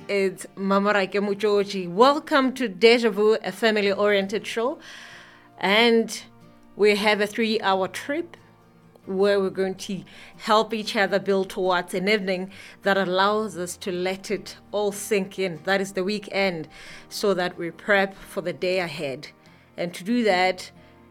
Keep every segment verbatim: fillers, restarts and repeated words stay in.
It's Mama Raike Muchochi. Welcome to Deja Vu, a family-oriented show. And we have a three-hour trip where we're going to help each other build towards an evening that allows us to let it all sink in. That is the weekend, so that we prep for the day ahead. And to do that,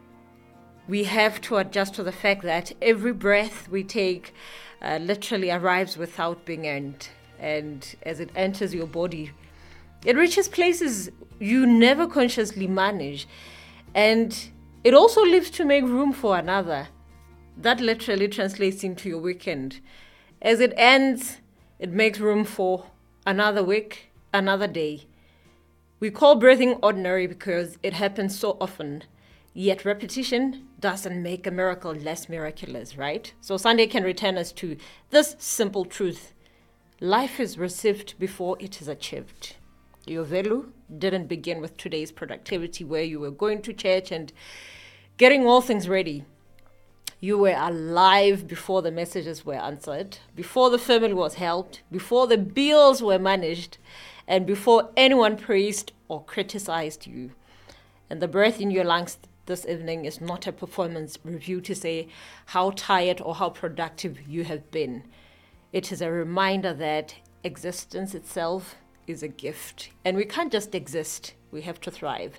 we have to adjust to the fact that every breath we take uh, literally arrives without being earned. And as it enters your body, it reaches places you never consciously manage. And it also lives to make room for another. That literally translates into your weekend. As it ends, it makes room for another week, another day. We call breathing ordinary because it happens so often. Yet repetition doesn't make a miracle less miraculous, right? So Sunday can return us to this simple truth. Life is received before it is achieved. Your value didn't begin with today's productivity where you were going to church and getting all things ready. You were alive before the messages were answered, before the family was helped, before the bills were managed, and before anyone praised or criticized you. And the breath in your lungs this evening is not a performance review to say how tired or how productive you have been. It is a reminder that existence itself is a gift. And we can't just exist, we have to thrive.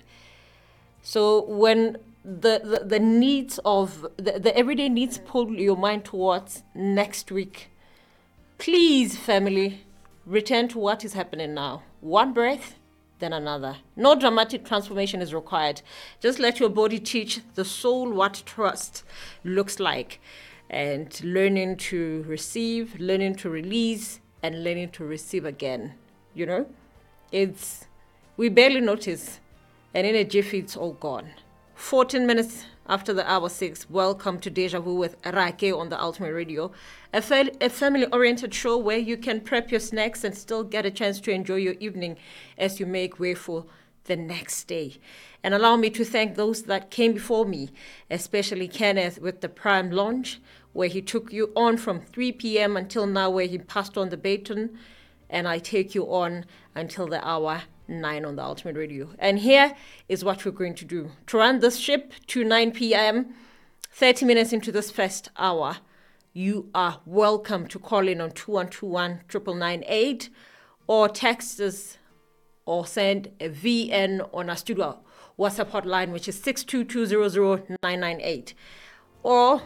So when the, the, the needs of, the, the everyday needs pull your mind towards next week, please, family, return to what is happening now. One breath, then another. No dramatic transformation is required. Just let your body teach the soul what trust looks like. And learning to receive, learning to release, and learning to receive again. You know, it's, we barely notice, and in a jiffy, it's all gone. fourteen minutes after the hour six, welcome to Deja Vu with Raike on the Ultimate Radio, a, fa- a family-oriented show where you can prep your snacks and still get a chance to enjoy your evening as you make way for the next day. And allow me to thank those that came before me, especially Kenneth with the Prime launch, where he took you on from three p.m. until now, where he passed on the baton, and I take you on until the hour nine on the Ultimate Radio. And here is what we're going to do. To run this ship to nine p.m., thirty minutes into this first hour, you are welcome to call in on two one two one, nine nine nine eight or text us or send a V N on our studio WhatsApp hotline, which is six two two zero zero nine nine eight. Or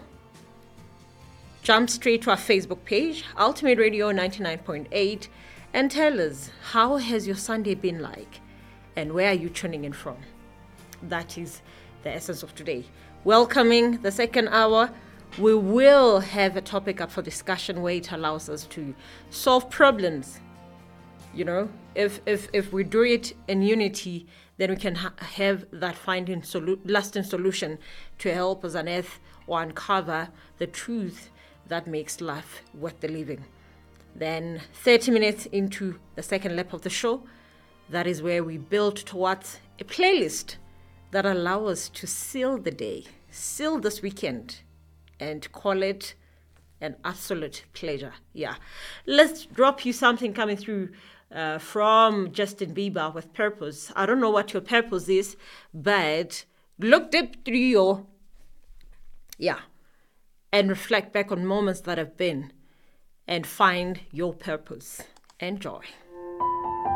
jump straight to our Facebook page, Ultimate Radio ninety-nine point eight, and tell us, how has your Sunday been like? And where are you tuning in from? That is the essence of today. Welcoming the second hour, we will have a topic up for discussion where it allows us to solve problems. You know, if if if we do it in unity, then we can ha- have that finding solu- lasting solution to help us unearth or uncover the truth that makes life worth the living. Then thirty minutes into the second lap of the show, that is where we build towards a playlist that allows us to seal the day, seal this weekend, and call it an absolute pleasure. Yeah. Let's drop you something coming through uh, from Justin Bieber with Purpose. I don't know what your purpose is, but look deep through your, yeah, and reflect back on moments that have been and find your purpose. Enjoy.